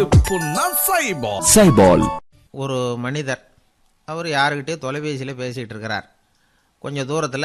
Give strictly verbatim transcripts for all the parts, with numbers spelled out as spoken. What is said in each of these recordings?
சைபால். ஒரு மனிதர் அவர் யாருக்கிட்டே தொலைபேசியில் பேசிகிட்டு இருக்கிறார். கொஞ்சம் தூரத்தில்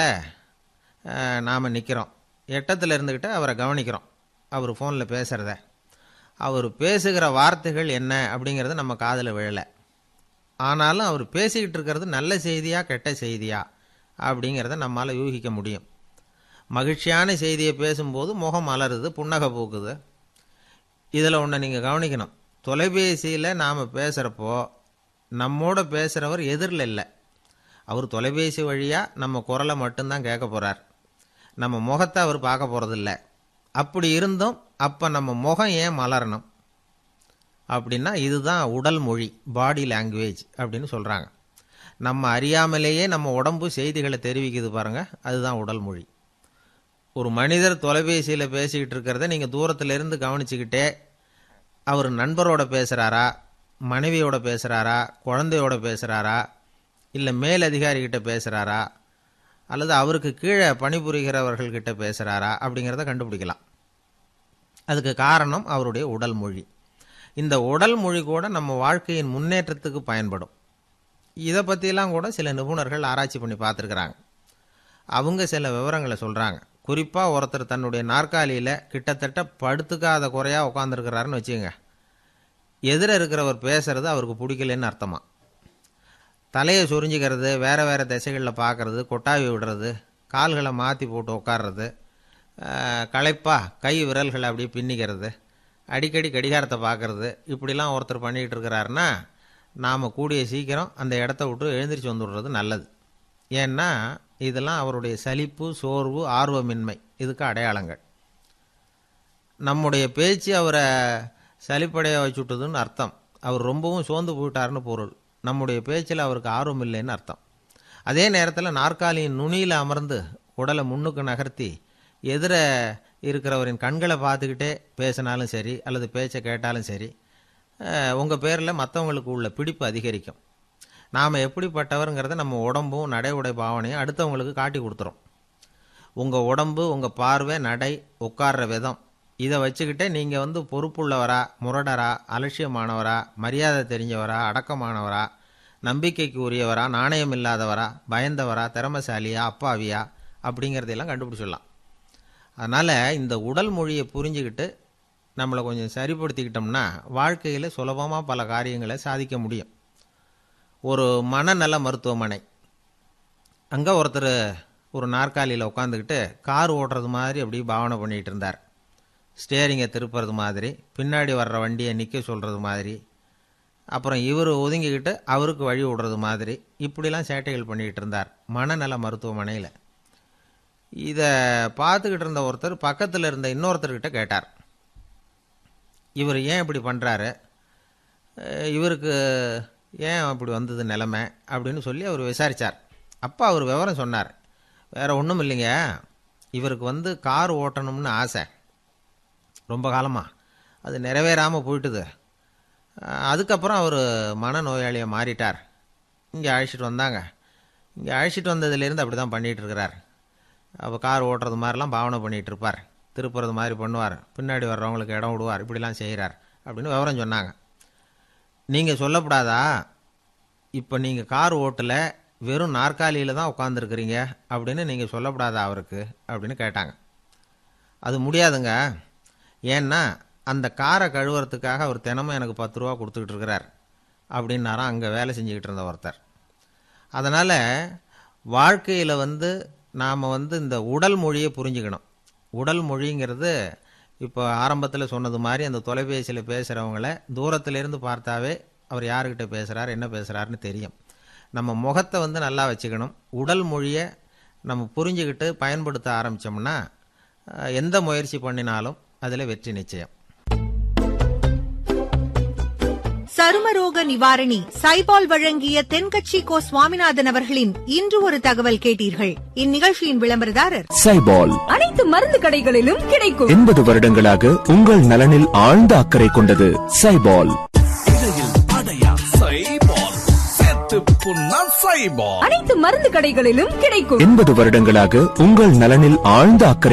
நாம் நிற்கிறோம். எட்டத்தில் இருந்துக்கிட்டு அவரை கவனிக்கிறோம். அவர் ஃபோனில் பேசுகிறத, அவர் பேசுகிற வார்த்தைகள் என்ன அப்படிங்கிறது நம்ம காதில் விழலை. ஆனாலும் அவர் பேசிக்கிட்டு இருக்கிறது நல்ல செய்தியா கெட்ட செய்தியா அப்படிங்கிறத நம்மளால் யூகிக்க முடியும். மகிழ்ச்சியான செய்தியை பேசும்போது முகம் மலருது, புன்னகை பூக்குது. இதில் ஒன்று நீங்கள் கவனிக்கணும். தொலைபேசியில் நாம் பேசுகிறப்போ நம்மோட பேசுகிறவர் எதிரில் இல்லை. அவர் தொலைபேசி வழியாக நம்ம குரலை மட்டும்தான் கேட்க போகிறார். நம்ம முகத்தை அவர் பார்க்க போகிறதில்ல. அப்படி இருந்தும் அப்போ நம்ம முகம் ஏன் மலரணும் அப்படின்னா இதுதான் உடல் மொழி, பாடி லாங்குவேஜ் அப்படின்னு சொல்கிறாங்க. நம்ம அறியாமலேயே நம்ம உடம்பு செய்திகளை தெரிவிக்குது பாருங்கள், அதுதான் உடல் மொழி. ஒரு மனிதர் தொலைபேசியில் பேசிக்கிட்டு இருக்கிறத நீங்கள் தூரத்திலிருந்து கவனிச்சுக்கிட்டே அவர் நண்பரோட பேசுகிறாரா, மனைவியோட பேசுகிறாரா, குழந்தையோட பேசுகிறாரா, இல்லை மேலதிகாரிகிட்ட பேசுகிறாரா, அல்லது அவருக்கு கீழே பணிபுரிகிறவர்கள்கிட்ட பேசுகிறாரா அப்படிங்கிறத கண்டுபிடிக்கலாம். அதுக்கு காரணம் அவருடைய உடல் மொழி. இந்த உடல் மொழி கூட நம்ம வாழ்க்கையின் முன்னேற்றத்துக்கு பயன்படும். இதை பற்றிலாம் கூட சில நிபுணர்கள் ஆராய்ச்சி பண்ணி பார்த்துருக்குறாங்க. அவங்க சில விவரங்களை சொல்கிறாங்க. குறிப்பாக ஒருத்தர் தன்னுடைய நாற்காலியில் கிட்டத்தட்ட படுத்துக்காத குறையாக உட்காந்துருக்கிறாருன்னு வச்சுக்கோங்க. எதிர இருக்கிறவர் பேசுகிறது அவருக்கு பிடிக்கலன்னு அர்த்தமா. தலையை சொரிஞ்சிக்கிறது, வேறு வேறு திசைகளில் பார்க்குறது, கொட்டாவி விடுறது, கால்களை மாற்றி போட்டு உட்கார்றது, களைப்பாக கை விரல்களை அப்படியே பின்னிக்கிறது, அடிக்கடி கடிகாரத்தை பார்க்குறது, இப்படிலாம் ஒருத்தர் பண்ணிக்கிட்டு இருக்கிறாருன்னா நாம் கூடிய சீக்கிரம் அந்த இடத்த விட்டு எழுந்திரிச்சு வந்துடுறது நல்லது. ஏன்னா இதெல்லாம் அவருடைய சலிப்பு, சோர்வு, ஆர்வமின்மை இதுக்கு அடையாளங்கள். நம்முடைய பேச்சு அவரை சலிப்படைய வச்சுட்டுதுன்னு அர்த்தம். அவர் ரொம்பவும் சோர்ந்து போயிட்டாருன்னு பொருள். நம்முடைய பேச்சில் அவருக்கு ஆர்வம் இல்லைன்னு அர்த்தம். அதே நேரத்தில் நாற்காலியின் நுனியில் அமர்ந்து உடலை முன்னுக்கு நகர்த்தி எதிர இருக்கிறவரின் கண்களை பார்த்துக்கிட்டே பேசினாலும் சரி அல்லது பேச்சை கேட்டாலும் சரி, உங்கள் பேரில் மற்றவங்களுக்கு உள்ள பிடிப்பு அதிகரிக்கும். நாம் எப்படிப்பட்டவருங்கிறத நம்ம உடம்பும் நடை உடை பாவனையும் அடுத்தவங்களுக்கு காட்டி கொடுத்துரும். உங்கள் உடம்பு, உங்கள் பார்வை, நடை, உட்கார்ற விதம் இதை வச்சுக்கிட்டே நீங்கள் வந்து பொறுப்புள்ளவரா, முரடரா, அலட்சியமானவரா, மரியாதை தெரிஞ்சவரா, அடக்கமானவரா, நம்பிக்கைக்கு உரியவரா, நாணயம் இல்லாதவரா, பயந்தவரா, திறமைசாலியா, அப்பாவியா அப்படிங்கிறதையெல்லாம் கண்டுபிடிச்சிடலாம். அதனால் இந்த உடல் மொழியை புரிஞ்சுக்கிட்டு நம்மளை கொஞ்சம் சரிப்படுத்திக்கிட்டோம்னா வாழ்க்கையில் சுலபமாக பல காரியங்களை சாதிக்க முடியும். ஒரு மனநல மருத்துவமனை, அங்கே ஒருத்தர் ஒரு நாற்காலியில் உட்காந்துக்கிட்டு கார் ஓட்டுறது மாதிரி அப்படி பாவனை பண்ணிகிட்டு இருந்தார். ஸ்டேரிங்கை திருப்புறது மாதிரி, பின்னாடி வர்ற வண்டியை நிற்க சொல்கிறது மாதிரி, அப்புறம் இவர் ஒதுங்கிக்கிட்டு அவருக்கு வழி விடுறது மாதிரி, இப்படிலாம் சேட்டைகள் பண்ணிக்கிட்டு இருந்தார் மனநல மருத்துவமனையில். இதை பார்த்துக்கிட்டு இருந்த ஒருத்தர் பக்கத்தில் இருந்த இன்னொருத்தர்கிட்ட கேட்டார், இவர் ஏன் இப்படி பண்ணுறாரு, இவருக்கு ஏன் அப்படி வந்தது நிலைமை அப்படின்னு சொல்லி அவர் விசாரித்தார். அப்போ அவர் விவரம் சொன்னார். வேறு ஒன்றும் இல்லைங்க, இவருக்கு வந்து கார் ஓட்டணும்னு ஆசை ரொம்ப காலமாக, அது நிறைவேறாமல் போயிட்டுது. அதுக்கப்புறம் அவர் மனநோயாளியை மாறிட்டார். இங்கே அழைச்சிட்டு வந்தாங்க. இங்கே அழைச்சிட்டு வந்ததுலேருந்து அப்படி தான் பண்ணிகிட்டு இருக்கிறார். அப்போ கார் ஓட்டுறது மாதிரிலாம் பாவனை பண்ணிகிட்டு இருப்பார், திருப்புறது மாதிரி பண்ணுவார், பின்னாடி வர்றவங்களுக்கு இடம் விடுவார், இப்படிலாம் செய்கிறார் அப்படின்னு விவரம் சொன்னாங்க. நீங்கள் சொல்லப்படாதா, இப்போ நீங்கள் கார் ஓட்டலை, வெறும் நாற்காலியில் தான் உட்காந்துருக்குறீங்க அப்படின்னு நீங்கள் சொல்லப்படாதா அவருக்கு அப்படின்னு கேட்டாங்க. அது முடியாதுங்க, ஏன்னா அந்த காரை கழுவுறதுக்காக அவர் தினமும் எனக்கு பத்து ரூபா கொடுத்துக்கிட்டு இருக்கிறார் அப்படின்னாராம் அங்கே வேலை செஞ்சுக்கிட்டு இருந்த ஒருத்தர். அதனால் வாழ்க்கையில் வந்து நாம் வந்து இந்த உடல் மொழியை புரிஞ்சுக்கணும். உடல் மொழிங்கிறது இப்போ ஆரம்பத்தில் சொன்னது மாதிரி அந்த தொலைபேசியில் பேசுகிறவங்கள தூரத்திலேருந்து பார்த்தாவே அவர் யாருக்கிட்ட பேசுகிறார், என்ன பேசுகிறாருன்னு தெரியும். நம்ம முகத்தை வந்து நல்லா வச்சுக்கணும். உடல் மொழியை நம்ம புரிஞ்சுக்கிட்டு பயன்படுத்த ஆரம்பித்தோம்னா எந்த முயற்சி பண்ணினாலும் அதில் வெற்றி நிச்சயம். சருமரோக நிவாரணி சைபால் வழங்கிய தென்கட்சி கோ சுவாமிநாதன் அவர்களின் இன்று ஒரு தகவல் கேட்டீர்கள். இந்நிகழ்ச்சியின் விளம்பரதாரர் சைபால். அனைத்து மருந்து கடைகளிலும் கிடைக்கும். எண்பது வருடங்களாக உங்கள் நலனில் ஆழ்ந்த அக்கறை கொண்டது சைபால். அனைத்து மருந்து கடைகளிலும் கிடைக்கும். எண்பது வருடங்களாக உங்கள் நலனில் ஆழ்ந்த அக்கறை